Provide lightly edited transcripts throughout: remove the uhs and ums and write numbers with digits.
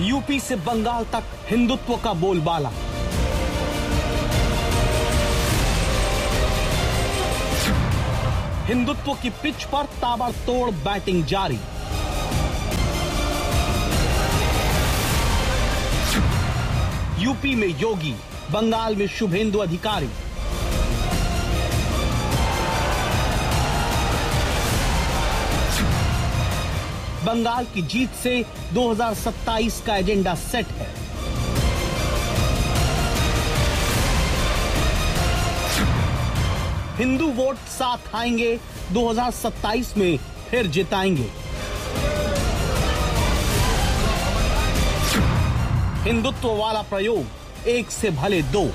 UP से बंगाल तक हिंदुत्व का बोलबाला। हिंदुत्व की पिच पर ताबड़तोड़ बैटिंग जारी। यूपी में योगी, बंगाल में शुभेंदु अधिकारी। बंगाल की जीत से 2027 का एजेंडा सेट है। हिंदू वोट साथ आएंगे, 2027 में फिर जिताएंगे। हिंदुत्व वाला प्रयोग, एक से भले दो।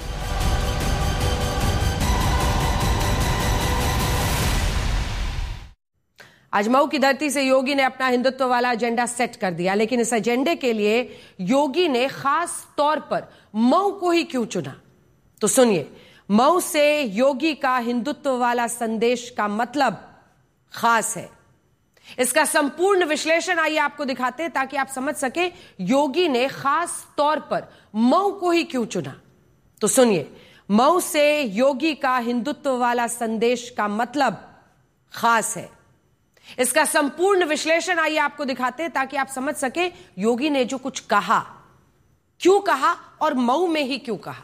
आज मऊ की धरती से योगी ने अपना हिंदुत्व वाला एजेंडा सेट कर दिया, लेकिन इस एजेंडे के लिए योगी ने खास तौर पर मऊ को ही क्यों चुना? तो सुनिए, मऊ से योगी का हिंदुत्व वाला संदेश का मतलब खास है। इसका संपूर्ण विश्लेषण आइए आपको दिखाते हैं ताकि आप समझ सके योगी ने खास तौर पर मऊ को ही क्यों चुना। तो सुनिए, मऊ से योगी का हिंदुत्व वाला संदेश का मतलब खास है। इसका संपूर्ण विश्लेषण आइए आपको दिखाते हैं ताकि आप समझ सके योगी ने जो कुछ कहा, क्यों कहा और मऊ में ही क्यों कहा।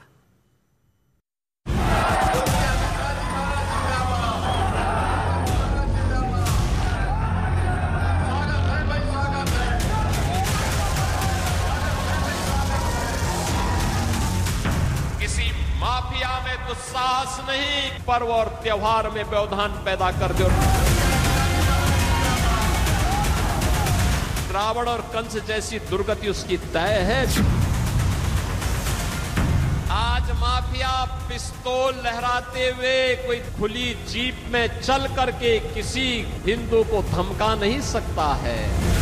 किसी माफिया में दुस्साहस नहीं, पर्व और त्योहार में व्यवधान पैदा कर दो। रावण और कंस जैसी दुर्गति उसकी तय है। आज माफिया पिस्तौल लहराते हुए कोई खुली जीप में चल करके किसी हिंदू को धमका नहीं सकता है।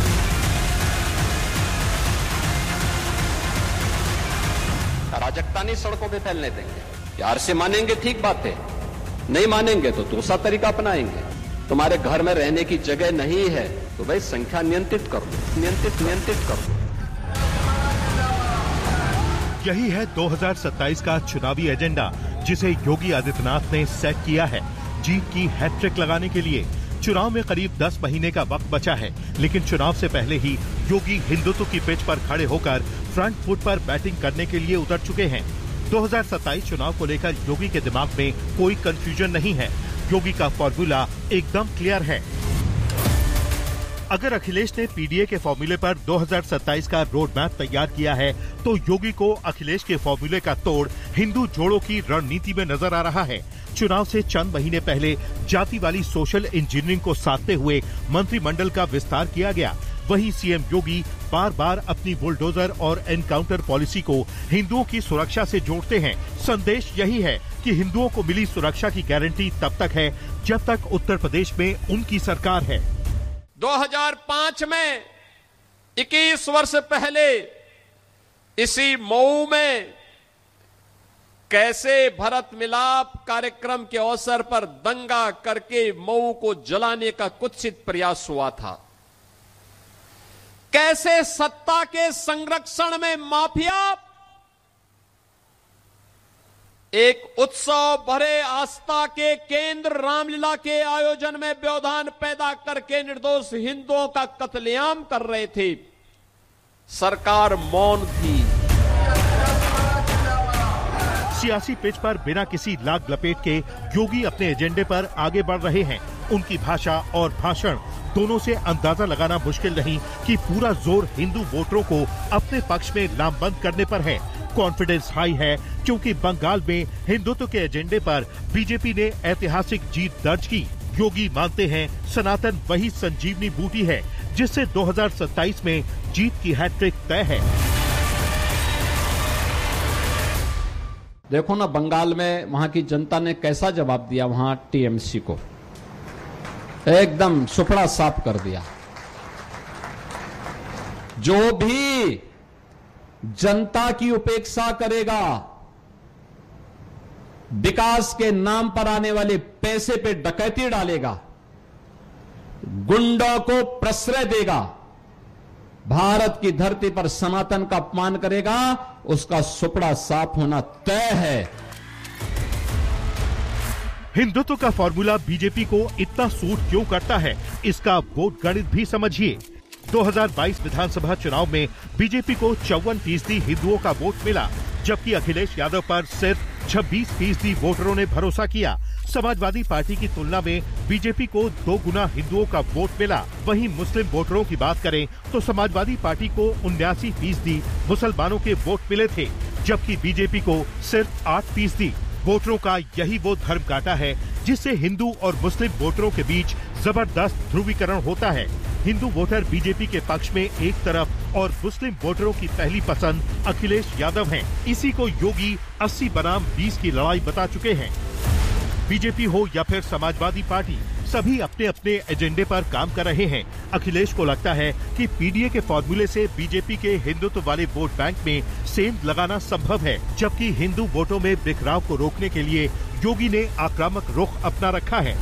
अराजकता नहीं सड़कों पे फैलने देंगे। प्यार से मानेंगे ठीक बात है, नहीं मानेंगे तो दूसरा तरीका अपनाएंगे। तुम्हारे घर में रहने की जगह नहीं है तो भाई संख्या नियंत्रित करो, नियंत्रित करो। यही है 2027 का चुनावी एजेंडा जिसे योगी आदित्यनाथ ने सेट किया है। जीत की हैट्रिक लगाने के लिए चुनाव में करीब 10 महीने का वक्त बचा है, लेकिन चुनाव से पहले ही योगी हिंदुत्व की पिच पर खड़े होकर फ्रंट फुट पर बैटिंग करने के लिए उतर चुके हैं। 2027 चुनाव को लेकर योगी के दिमाग में कोई कंफ्यूजन नहीं है। योगी का फॉर्मूला एकदम क्लियर है। अगर अखिलेश ने पीडीए के फॉर्मूले पर 2027 का रोड मैप तैयार किया है, तो योगी को अखिलेश के फॉर्मूले का तोड़ हिंदू जोड़ों की रणनीति में नजर आ रहा है। चुनाव से चंद महीने पहले जाति वाली सोशल इंजीनियरिंग को साधते हुए मंत्रिमंडल का विस्तार किया गया। वहीं सीएम योगी बार बार अपनी बुलडोजर और एनकाउंटर पॉलिसी को हिंदुओं की सुरक्षा से जोड़ते हैं। संदेश यही है कि हिंदुओं को मिली सुरक्षा की गारंटी तब तक है जब तक उत्तर प्रदेश में उनकी सरकार है। 2005 में 21 वर्ष पहले इसी मऊ में कैसे भरत मिलाप कार्यक्रम के अवसर पर दंगा करके मऊ को जलाने का कुत्सित प्रयास हुआ था। कैसे सत्ता के संरक्षण में माफिया एक उत्सव भरे आस्था के केंद्र रामलीला के आयोजन में व्यवधान पैदा करके निर्दोष हिंदुओं का कत्लेआम कर रहे थे। सरकार मौन थी। सियासी पिच पर बिना किसी लाग लपेट के योगी अपने एजेंडे पर आगे बढ़ रहे हैं। उनकी भाषा और भाषण दोनों से अंदाजा लगाना मुश्किल नहीं कि पूरा जोर हिंदू वोटरों को अपने पक्ष में लामबंद करने पर है। कॉन्फिडेंस हाई है क्योंकि बंगाल में हिंदुत्व के एजेंडे पर बीजेपी ने ऐतिहासिक जीत दर्ज की। योगी मानते हैं सनातन वही संजीवनी बूटी है जिससे 2027 में जीत की हैट्रिक तय है। देखो ना बंगाल में वहां की जनता ने कैसा जवाब दिया। वहां टीएमसी को एकदम सुपड़ा साफ कर दिया। जो भी जनता की उपेक्षा करेगा, विकास के नाम पर आने वाले पैसे पे डकैती डालेगा, गुंडों को प्रश्रय देगा, भारत की धरती पर सनातन का अपमान करेगा, उसका सुपड़ा साफ होना तय है। हिंदुत्व का फॉर्मूला बीजेपी को इतना सूट क्यों करता है, इसका वोट गणित भी समझिए। 2022 विधानसभा चुनाव में बीजेपी को 54% हिंदुओं का वोट मिला, जबकि अखिलेश यादव पर सिर्फ 26% वोटरों ने भरोसा किया। समाजवादी पार्टी की तुलना में बीजेपी को 2 गुना हिंदुओं का वोट मिला। वहीं मुस्लिम वोटरों की बात करें तो समाजवादी पार्टी को 79% मुसलमानों के वोट मिले थे, जबकि बीजेपी को सिर्फ 8%। वोटरों का यही वो धर्म काटा है जिससे हिंदू और मुस्लिम वोटरों के बीच जबरदस्त ध्रुवीकरण होता है। हिंदू वोटर बीजेपी के पक्ष में एक तरफ और मुस्लिम वोटरों की पहली पसंद अखिलेश यादव हैं। इसी को योगी 80 बनाम 20 की लड़ाई बता चुके हैं। बीजेपी हो या फिर समाजवादी पार्टी, सभी अपने अपने एजेंडे पर काम कर रहे हैं। अखिलेश को लगता है कि पीडीए के फॉर्मूले से बीजेपी के हिंदुत्व वाले वोट बैंक में सेंध लगाना संभव है, जबकि हिंदू वोटों में बिखराव को रोकने के लिए योगी ने आक्रामक रुख अपना रखा है।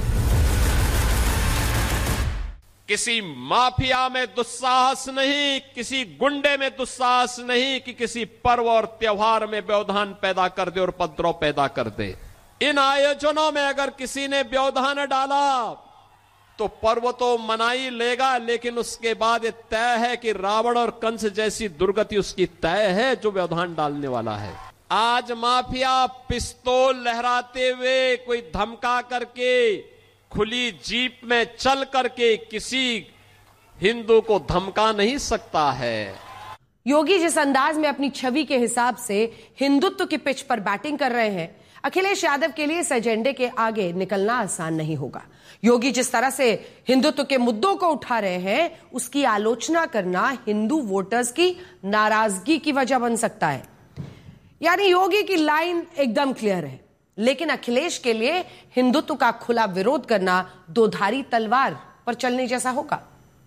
किसी माफिया में दुस्साहस नहीं, किसी गुंडे में दुस्साहस नहीं कि किसी पर्व और त्योहार में व्यवधान पैदा कर दे और उपद्रव पैदा कर दे। इन आयोजनों में अगर किसी ने व्यवधान डाला तो पर्व तो मना ही लेगा, लेकिन उसके बाद ये तय है कि रावण और कंस जैसी दुर्गति उसकी तय है जो व्यवधान डालने वाला है। आज माफिया पिस्तौल लहराते हुए, कोई धमका करके, खुली जीप में चल करके किसी हिंदू को धमका नहीं सकता है। योगी जिस अंदाज में अपनी छवि के हिसाब से हिंदुत्व की पिच पर बैटिंग कर रहे हैं, अखिलेश यादव के लिए इस एजेंडे के आगे निकलना आसान नहीं होगा। योगी जिस तरह से हिंदुत्व के मुद्दों को उठा रहे हैं, उसकी आलोचना करना हिंदू वोटर्स की नाराजगी की वजह बन सकता है। यानी योगी की लाइन एकदम क्लियर है, लेकिन अखिलेश के लिए हिंदुत्व का खुला विरोध करना दोधारी तलवार पर चलने जैसा होगा।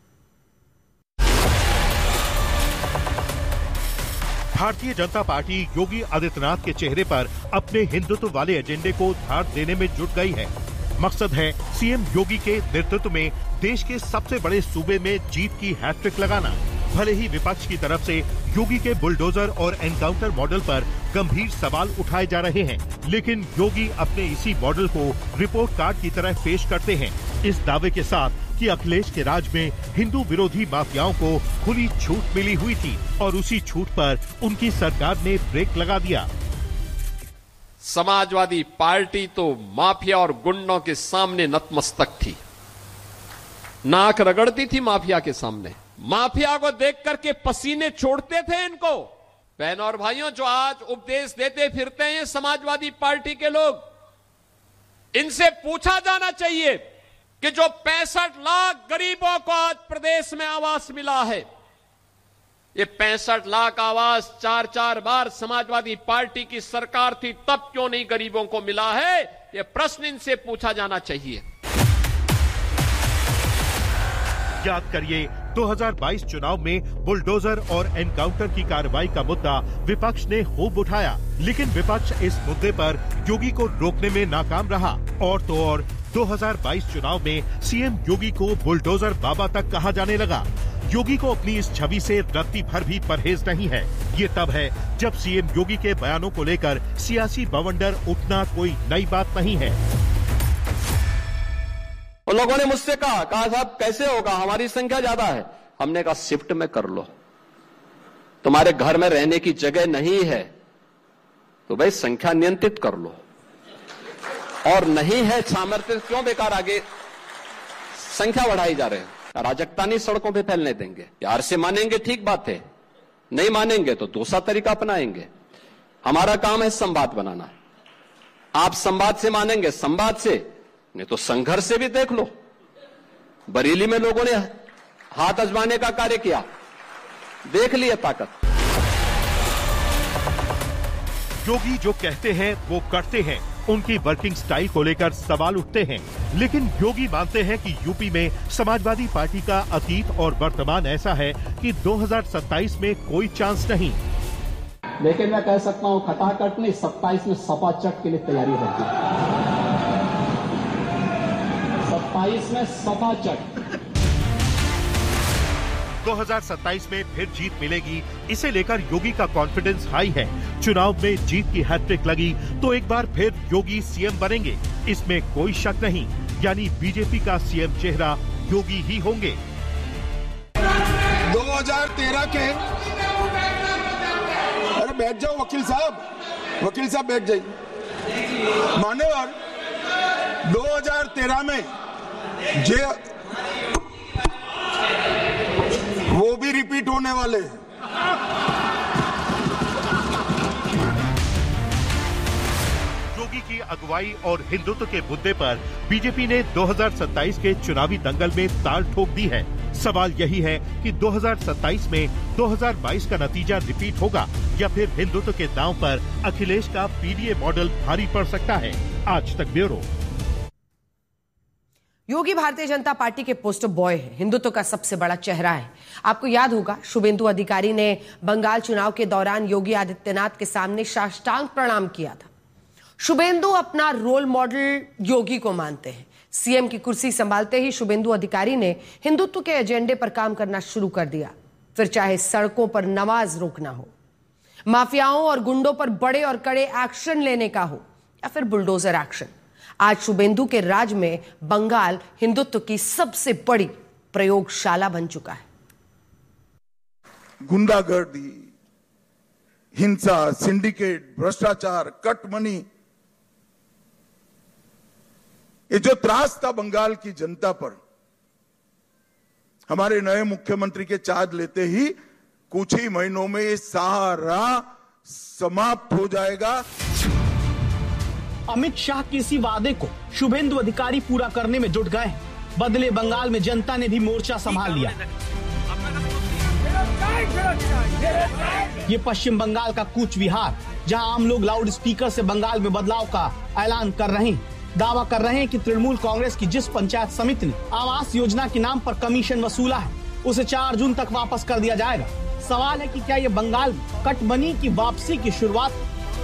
भारतीय जनता पार्टी योगी आदित्यनाथ के चेहरे पर अपने हिंदुत्व वाले एजेंडे को धार देने में जुट गई है। मकसद है सीएम योगी के नेतृत्व में देश के सबसे बड़े सूबे में जीत की हैट्रिक लगाना। भले ही विपक्ष की तरफ से योगी के बुलडोजर और एनकाउंटर मॉडल पर गंभीर सवाल उठाए जा रहे हैं, लेकिन योगी अपने इसी मॉडल को रिपोर्ट कार्ड की तरह पेश करते हैं, इस दावे के साथ कि अखिलेश के राज में हिंदू विरोधी माफियाओं को खुली छूट मिली हुई थी और उसी छूट पर उनकी सरकार ने ब्रेक लगा दिया। समाजवादी पार्टी तो माफिया और गुंडों के सामने नतमस्तक थी, नाक रगड़ती थी माफिया के सामने। माफिया को देख करके पसीने छोड़ते थे इनको। बहनों और भाइयों, जो आज उपदेश देते फिरते हैं समाजवादी पार्टी के लोग, इनसे पूछा जाना चाहिए कि जो 65 लाख गरीबों को आज प्रदेश में आवास मिला है, ये 65 लाख आवास 4-4 बार समाजवादी पार्टी की सरकार थी, तब क्यों नहीं गरीबों को मिला है? ये प्रश्न इनसे पूछा जाना चाहिए। याद करिए 2022 चुनाव में बुलडोजर और एनकाउंटर की कार्रवाई का मुद्दा विपक्ष ने खूब उठाया, लेकिन विपक्ष इस मुद्दे पर योगी को रोकने में नाकाम रहा। और तो और 2022 चुनाव में सीएम योगी को बुलडोजर बाबा तक कहा जाने लगा। योगी को अपनी इस छवि से रत्ती भर भी परहेज नहीं है। ये तब है जब सीएम योगी के बयानों को लेकर सियासी बवंडर उठना कोई नई बात नहीं है। उन लोगों ने मुझसे कहा साहब कैसे होगा, हमारी संख्या ज्यादा है। हमने कहा शिफ्ट में कर लो, तुम्हारे घर में रहने की जगह नहीं है तो भाई संख्या नियंत्रित कर लो, और नहीं है सामर्थ्य क्यों बेकार आगे संख्या बढ़ाई जा रहे हैं। अराजकता नहीं सड़कों पे फैलने देंगे। प्यार से मानेंगे ठीक बात है, नहीं मानेंगे तो दूसरा तरीका अपनाएंगे। हमारा काम है संवाद बनाना। आप संवाद से मानेंगे संवाद से, नहीं तो संघर्ष से भी देख लो। बरेली में लोगों ने हाथ आजमाने का कार्य किया, देख लिया ताकत। योगी जो कहते हैं वो करते हैं। उनकी वर्किंग स्टाइल को लेकर सवाल उठते हैं, लेकिन योगी मानते हैं कि यूपी में समाजवादी पार्टी का अतीत और वर्तमान ऐसा है कि 2027 में कोई चांस नहीं। लेकिन मैं कह सकता हूं खटाखट नहीं, 27 में सपा चट के लिए तैयारी होती है। 27 में सपा चट। 2027 में फिर जीत मिलेगी, इसे लेकर योगी का कॉन्फिडेंस हाई है। चुनाव में जीत की हैट्रिक लगी तो एक बार फिर योगी सीएम बनेंगे, इसमें कोई शक नहीं। यानी बीजेपी का सीएम चेहरा योगी ही होंगे। 2013 के, अरे बैठ जाओ वकील साहब बैठ जाइए। मान्यवर, 2013 में वो भी रिपीट होने वाले हैं। योगी की अगुवाई और हिंदुत्व के मुद्दे पर बीजेपी ने 2027 के चुनावी दंगल में ताल ठोक दी है। सवाल यही है कि 2027 में 2022 का नतीजा रिपीट होगा या फिर हिंदुत्व के दांव पर अखिलेश का पीडीए मॉडल भारी पड़ सकता है। आज तक ब्यूरो। योगी भारतीय जनता पार्टी के पोस्टर बॉय है, हिंदुत्व का सबसे बड़ा चेहरा है। आपको याद होगा, शुभेंदु अधिकारी ने बंगाल चुनाव के दौरान योगी आदित्यनाथ के सामने साष्टांग प्रणाम किया था। शुभेंदु अपना रोल मॉडल योगी को मानते हैं। सीएम की कुर्सी संभालते ही शुभेंदु अधिकारी ने हिंदुत्व के एजेंडे पर काम करना शुरू कर दिया। फिर चाहे सड़कों पर नमाज रोकना हो, माफियाओं और गुंडों पर बड़े और कड़े एक्शन लेने का हो, या फिर बुलडोजर एक्शन। आज शुभेंदु के राज में बंगाल हिंदुत्व की सबसे बड़ी प्रयोगशाला बन चुका है। गुंडागर्दी, हिंसा, सिंडिकेट, भ्रष्टाचार, कट मनी, ये जो त्रास था बंगाल की जनता पर, हमारे नए मुख्यमंत्री के चार्ज लेते ही कुछ ही महीनों में ये सारा समाप्त हो जाएगा। अमित शाह के इसी वादे को शुभेंदु अधिकारी पूरा करने में जुट गए हैं। बदले बंगाल में जनता ने भी मोर्चा संभाल लिया। ये पश्चिम बंगाल का कूच विहार, जहां आम लोग लाउड स्पीकर से बंगाल में बदलाव का ऐलान कर रहे हैं। दावा कर रहे हैं कि तृणमूल कांग्रेस की जिस पंचायत समिति ने आवास योजना के नाम पर कमीशन वसूला है, उसे 4 जून तक वापस कर दिया जाएगा। सवाल है कि क्या ये बंगाल में कटमनी की वापसी की शुरुआत?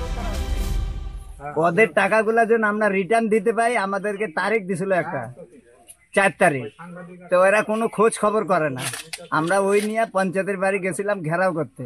ওদের টাকাগুলা যেন আমরা রিটার্ন দিতে পাই, আমাদেরকে তারিখ দিছিল একটা 4 তারিখ, তো এরা কোনো খোঁজ খবর করে না। আমরা ওই নিয়ে পঞ্চায়েতের বাড়ি গেছিলাম ঘেরাও করতে।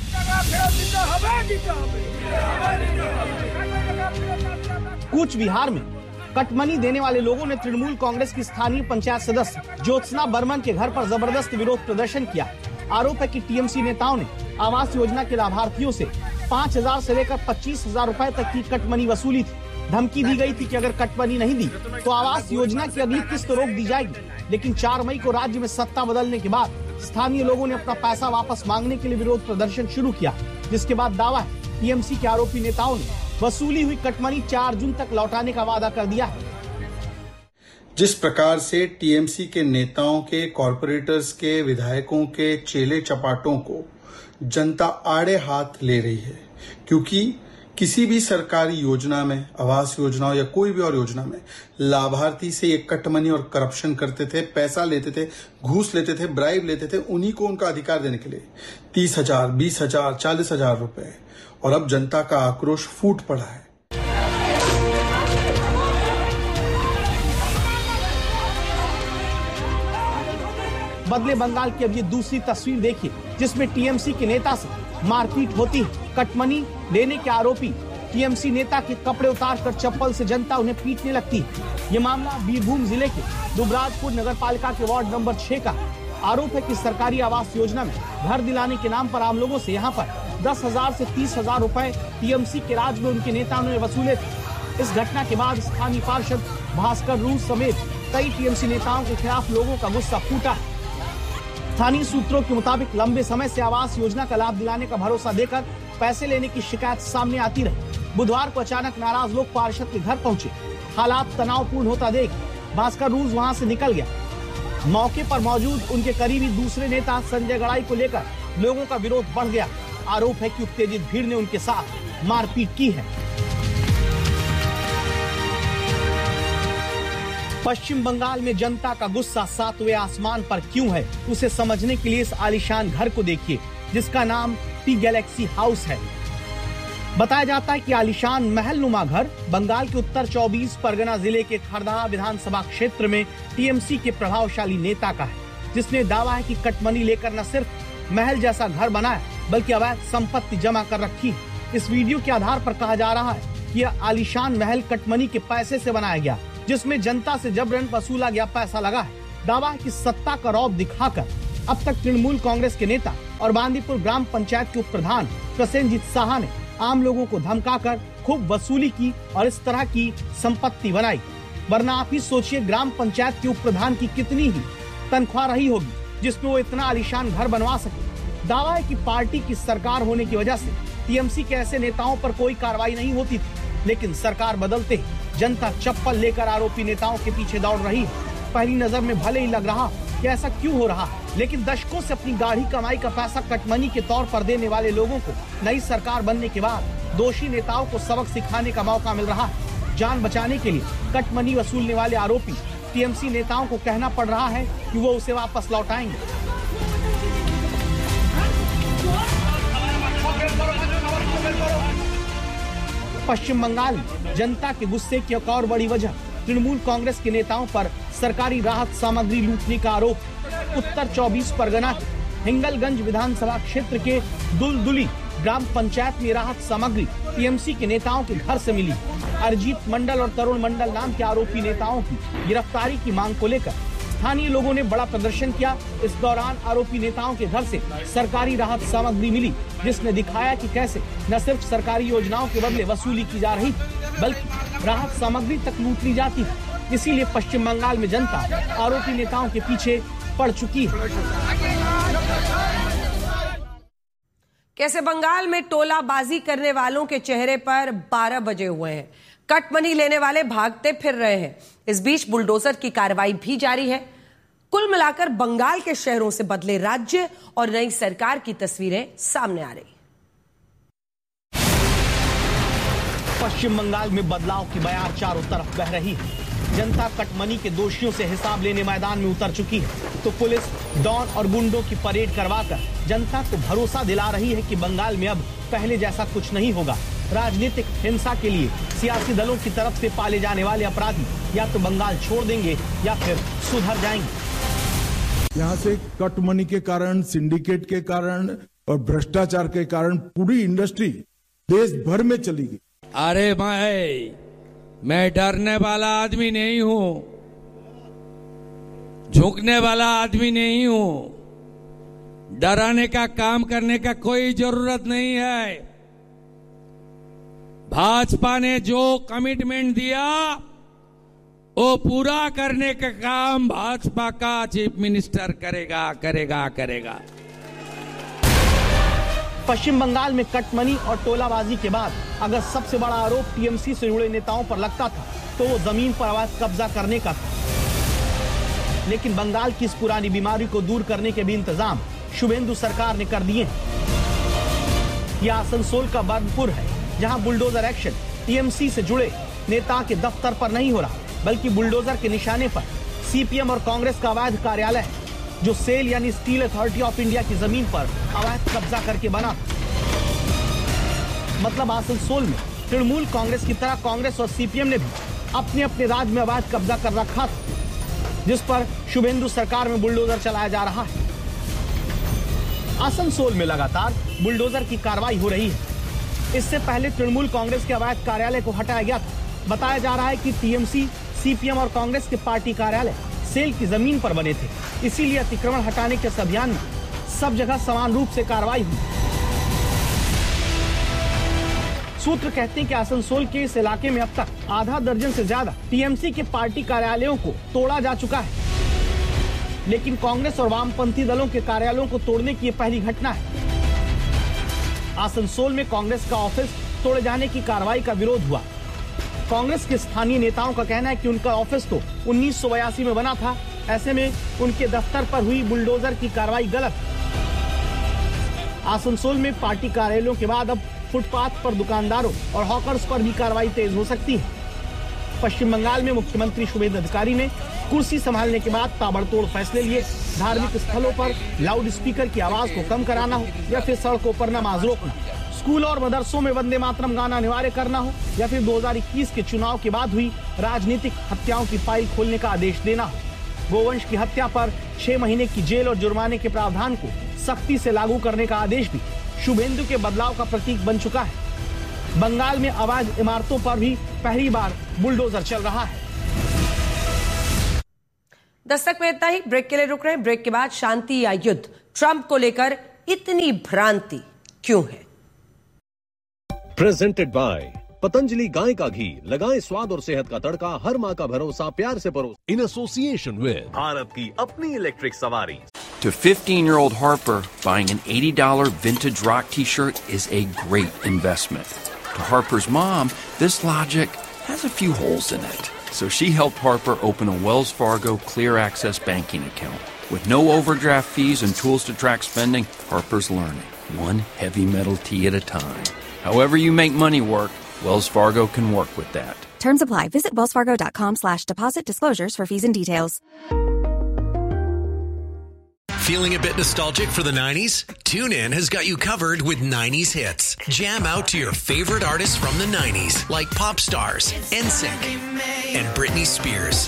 कूच बिहार में कटमनी देने वाले लोगों ने तृणमूल कांग्रेस की स्थानीय पंचायत सदस्य ज्योत्सना बर्मन के घर पर जबरदस्त विरोध प्रदर्शन किया। आरोप है कि टीएमसी नेताओं ने आवास योजना के लाभार्थियों से 5,000 से लेकर 25,000 रुपए तक की कटमनी वसूली थी। धमकी दी गई थी कि अगर कटमनी नहीं दी तो आवास योजना की अगली किस्त रोक दी जाएगी। लेकिन 4 मई को राज्य में सत्ता बदलने के बाद स्थानीय लोगों ने अपना पैसा वापस मांगने के लिए विरोध प्रदर्शन शुरू किया, जिसके बाद दावा है टीएमसी के आरोपी नेताओं ने वसूली हुई कटमनी 4 जून तक लौटाने का वादा कर दिया है। जिस प्रकार से टीएमसी के नेताओं के, कॉरपोरेटर्स के, विधायकों के चेले चपाटों को जनता आड़े हाथ ले रही है, क्योंकि किसी भी सरकारी योजना में, आवास योजना या कोई भी और योजना में लाभार्थी से ये कटमनी और करप्शन करते थे, पैसा लेते थे, घूस लेते थे, ब्राइब लेते थे, उन्हीं को उनका अधिकार देने के लिए 30,000, 20,000, 40,000 रुपए। और अब जनता का आक्रोश फूट पड़ा है। बदले बंगाल की अब ये दूसरी तस्वीर देखिए, जिसमें टीएमसी के नेता से मारपीट होती है। कटमनी लेने के आरोपी टीएमसी नेता के कपड़े उतारकर चप्पल से जनता उन्हें पीटने लगती है। ये मामला बीरभूम जिले के दुबराजपुर नगरपालिका के वार्ड नंबर 6 का। आरोप है कि सरकारी आवास योजना में घर दिलाने के नाम पर आम लोगों से यहाँ पर 10,000 से 30,000 रुपए टीएमसी के राज में उनके नेताओं ने वसूले थे। इस घटना के बाद स्थानीय पार्षद भास्कर रूस समेत कई टीएमसी नेताओं के खिलाफ लोगों का गुस्सा फूटा है। स्थानीय सूत्रों के मुताबिक लंबे समय से आवास योजना का लाभ दिलाने का भरोसा देकर पैसे लेने की शिकायत सामने आती रही। बुधवार को अचानक नाराज लोग पार्षद के घर पहुंचे। हालात तनावपूर्ण होता देख भास्कर रूस वहां से निकल गया। मौके पर मौजूद उनके करीबी दूसरे नेता संजय गड़ाई को लेकर लोगों का विरोध बढ़ गया। आरोप है कि उत्तेजित भीड़ ने उनके साथ मारपीट की है। पश्चिम बंगाल में जनता का गुस्सा 7वें आसमान पर क्यों है, उसे समझने के लिए इस आलीशान घर को देखिए, जिसका नाम टी गैलेक्सी हाउस है। बताया जाता है कि आलीशान महलनुमा घर बंगाल के उत्तर 24 परगना जिले के खरदाहा विधानसभा क्षेत्र में टीएमसी के प्रभावशाली नेता का है, जिसने दावा है कि कटमनी लेकर न सिर्फ महल जैसा घर बनाया बल्कि अवैध संपत्ति जमा कर रखी है। इस वीडियो के आधार पर कहा जा रहा है कि यह आलीशान महल कटमनी के पैसे से बनाया गया, जिसमें जनता से जबरन वसूला गया पैसा लगा है। दावा है कि सत्ता का रौब दिखाकर अब तक तृणमूल कांग्रेस के नेता और बांदीपुर ग्राम पंचायत के उप प्रधान प्रसेनजीत साहा ने आम लोगों को धमकाकर खूब वसूली की और इस तरह की संपत्ति बनाई। वरना आप ही सोचिए ग्राम पंचायत के उप प्रधान की कितनी ही तनख्वाह रही होगी जिसमें वो इतना आलीशान घर बनवा सके। दावा है कि पार्टी की सरकार होने की वजह से टीएमसी के ऐसे नेताओं पर कोई कार्रवाई नहीं होती थी, लेकिन सरकार बदलते ही जनता चप्पल लेकर आरोपी नेताओं के पीछे दौड़ रही है। पहली नजर में भले ही लग रहा कि ऐसा क्यों हो रहा है, लेकिन दशकों से अपनी गाढ़ी कमाई का पैसा कटमनी के तौर पर देने वाले लोगों को नई सरकार बनने के बाद दोषी नेताओं को सबक सिखाने का मौका मिल रहा है। जान बचाने के लिए कटमनी वसूलने वाले आरोपी टीएमसी नेताओं को कहना पड़ रहा है कि वो उसे वापस लौटाएंगे। पश्चिम बंगाल में जनता के गुस्से की एक और बड़ी वजह तृणमूल कांग्रेस के नेताओं पर सरकारी राहत सामग्री लूटने का आरोप। उत्तर 24 परगना के हिंगलगंज विधानसभा क्षेत्र के दुलदुली ग्राम पंचायत में राहत सामग्री टीएमसी के नेताओं के घर से मिली। अरिजीत मंडल और तरुण मंडल नाम के आरोपी नेताओं की गिरफ्तारी की मांग को लेकर स्थानीय लोगों ने बड़ा प्रदर्शन किया। इस दौरान आरोपी नेताओं के घर से सरकारी राहत सामग्री मिली, जिसने दिखाया कि कैसे न सिर्फ सरकारी योजनाओं के बदले वसूली की जा रही बल्कि राहत सामग्री तक लूट ली जाती है। इसीलिए पश्चिम बंगाल में जनता आरोपी नेताओं के पीछे पड़ चुकी है। कैसे बंगाल में टोलाबाजी करने वालों के चेहरे पर 12 बजे हुए हैं। कटमनी लेने वाले भागते फिर रहे हैं। इस बीच बुलडोजर की कार्रवाई भी जारी है। कुल मिलाकर बंगाल के शहरों से बदले राज्य और नई सरकार की तस्वीरें सामने आ रही। पश्चिम बंगाल में बदलाव की बयार चारों तरफ बह रही है। जनता कटमनी के दोषियों से हिसाब लेने मैदान में उतर चुकी है, तो पुलिस डॉन और गुंडों की परेड करवाकर जनता को भरोसा दिला रही है कि बंगाल में अब पहले जैसा कुछ नहीं होगा। राजनीतिक हिंसा के लिए सियासी दलों की तरफ से पाले जाने वाले अपराधी या तो बंगाल छोड़ देंगे या फिर सुधर जाएंगे। यहाँ से कटमनी के कारण, सिंडिकेट के कारण और भ्रष्टाचार के कारण पूरी इंडस्ट्री देश भर में चली गई। अरे भाई, मैं डरने वाला आदमी नहीं हूं, झुकने वाला आदमी नहीं हूं। डराने का काम करने का कोई जरूरत नहीं है। भाजपा ने जो कमिटमेंट दिया वो पूरा करने का काम भाजपा का चीफ मिनिस्टर करेगा। पश्चिम बंगाल में कटमनी और टोलाबाजी के बाद अगर सबसे बड़ा आरोप टीएमसी से जुड़े नेताओं पर लगता था तो वो जमीन पर अवैध कब्जा करने का था। लेकिन बंगाल की इस पुरानी बीमारी को दूर करने के भी इंतजाम शुभेंदु सरकार ने कर दिए हैं। यह आसनसोल का बर्नपुर है, जहां बुलडोजर एक्शन टीएमसी से जुड़े नेता के दफ्तर पर नहीं हो रहा, बल्कि बुलडोजर के निशाने पर सीपीएम और कांग्रेस का अवैध कार्यालय है, जो सेल यानी स्टील अथॉरिटी ऑफ इंडिया की जमीन पर अवैध कब्जा करके बना। मतलब आसनसोल में तृणमूल कांग्रेस की तरह कांग्रेस और सीपीएम ने भी अपने अपने राज्य में अवैध कब्जा कर रखा था, जिस पर शुभेंदु सरकार में बुलडोजर चलाया जा रहा है। आसनसोल में लगातार बुलडोजर की कार्रवाई हो रही है। इससे पहले तृणमूल कांग्रेस के अवैध कार्यालय को हटाया गया था। बताया जा रहा है कि टीएमसी, सीपीएम और कांग्रेस के पार्टी कार्यालय सेल की जमीन पर बने थे, इसीलिए अतिक्रमण हटाने के इस अभियान में सब जगह समान रूप से कार्रवाई हुई। सूत्र कहते हैं कि आसनसोल के इस इलाके में अब तक आधा दर्जन से ज्यादा टीएमसी के पार्टी कार्यालयों को तोड़ा जा चुका है, लेकिन कांग्रेस और वामपंथी दलों के कार्यालयों को तोड़ने की यह पहली घटना है। आसनसोल में कांग्रेस का ऑफिस तोड़े जाने की कार्रवाई का विरोध हुआ। कांग्रेस के स्थानीय नेताओं का कहना है कि उनका ऑफिस तो 1982 में बना था, ऐसे में उनके दफ्तर पर हुई बुलडोजर की कार्रवाई गलत। आसनसोल में पार्टी कार्यालयों के बाद अब फुटपाथ पर दुकानदारों और हॉकर्स पर भी कार्रवाई तेज हो सकती है। पश्चिम बंगाल में मुख्यमंत्री शुभेंदु अधिकारी ने कुर्सी संभालने के बाद ताबड़तोड़ फैसले लिए। धार्मिक स्थलों पर लाउड स्पीकर की आवाज को कम कराना हो या फिर सड़कों पर नमाज रोकना, स्कूल और मदरसों में वंदे मातरम गाना अनिवार्य करना हो या फिर 2021 के चुनाव के बाद हुई राजनीतिक हत्याओं की फाइल खोलने का आदेश देना हो। गोवंश की हत्या पर 6 महीने की जेल और जुर्माने के प्रावधान को सख्ती से लागू करने का आदेश भी शुभेंदु के बदलाव का प्रतीक बन चुका है। बंगाल में अवैध इमारतों पर भी पहली बार बुलडोजर चल रहा है। दस्तक में इतना ही। ब्रेक के लिए रुक रहे हैं। ब्रेक के बाद शांति या युद्ध, ट्रंप को लेकर इतनी भ्रांति क्यों है? प्रेजेंटेड बाय पतंजलि गाय का घी, लगाएं स्वाद और सेहत का तड़का, हर माँ का भरोसा, प्यार से परोस। इन एसोसिएशन विद भारत की अपनी इलेक्ट्रिक सवारी। To 15-year-old Harper, buying an $80 vintage rock t-shirt is a great investment. To Harper's mom, this logic has a few holes in it. So she helped Harper open a Wells Fargo Clear Access banking account. With no overdraft fees and tools to track spending, Harper's learning, one heavy metal tea at a time. However you make money work, Wells Fargo can work with that. Terms apply. Visit wellsfargo.com/deposit disclosures for fees and details. Feeling a bit nostalgic for the 90s? TuneIn has got you covered with 90s hits. Jam out to your favorite artists from the 90s, like Pop Stars, NSYNC, and Britney Spears.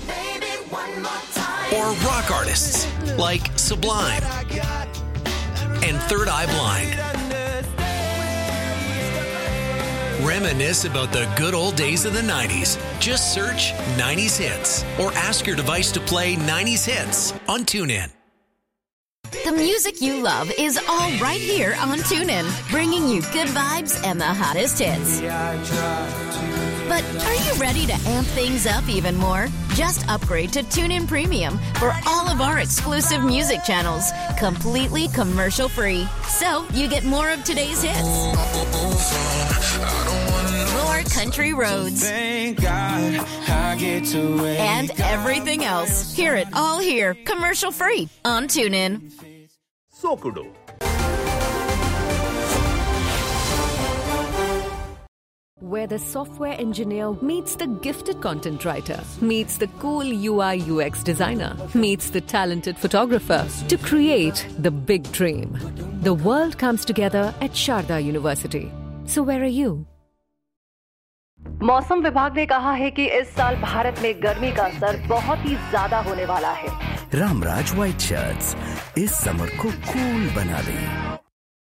Or rock artists, like Sublime and Third Eye Blind. Reminisce about the good old days of the 90s. Just search 90s Hits or ask your device to play 90s Hits on TuneIn. The music you love is all right here on TuneIn, bringing you good vibes and the hottest hits. But are you ready to amp things up even more? Just upgrade to TuneIn Premium for all of our exclusive music channels, completely commercial free. So you get more of today's hits, more country roads, and everything else. Hear it all here, commercial free on TuneIn. Sokudo. Where the software engineer meets the gifted content writer, meets the cool UI UX designer, meets the talented photographer to create the big dream. The world comes together at Sharda University. So where are you? मौसम विभाग ने कहा है कि इस साल भारत में गर्मी का असर बहुत ही ज्यादा होने वाला है। रामराज व्हाइट शर्ट्स इस समर को कूल बना दें।